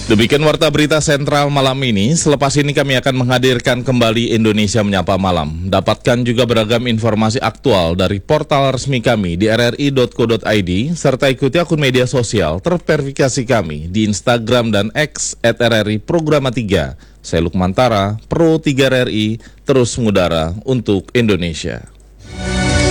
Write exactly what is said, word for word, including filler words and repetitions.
Demikian warta berita sentral malam ini. Selepas ini kami akan menghadirkan kembali Indonesia Menyapa Malam. Dapatkan juga beragam informasi aktual dari portal resmi kami di r r i dot co dot i d serta ikuti akun media sosial terverifikasi kami di Instagram dan X at r r i programa tiga. Saya Lukman Tara, Pro tiga R R I, terus mengudara untuk Indonesia.